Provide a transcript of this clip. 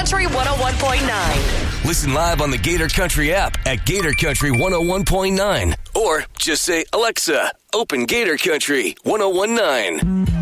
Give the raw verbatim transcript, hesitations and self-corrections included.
Country one oh one point nine. Listen live on the Gator Country app at Gator Country one oh one point nine. Or just say, Alexa, open Gator Country one oh one point nine.